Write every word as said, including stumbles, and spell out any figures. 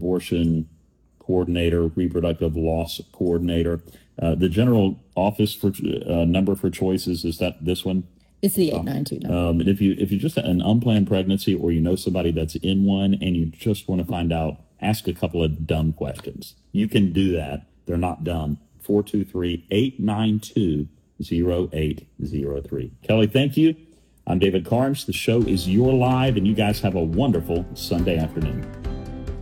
abortion coordinator, reproductive loss coordinator. Uh, the general office for uh, number for choices, is that this one? It's the eight nine two number. Um, and if you if you just an unplanned pregnancy, or you know somebody that's in one and you just want to find out, ask a couple of dumb questions. You can do that. They're not dumb. four two three, eight nine two, zero eight zero three. Kelly, thank you. I'm David Carnes. The show is Your Live, and you guys have a wonderful Sunday afternoon.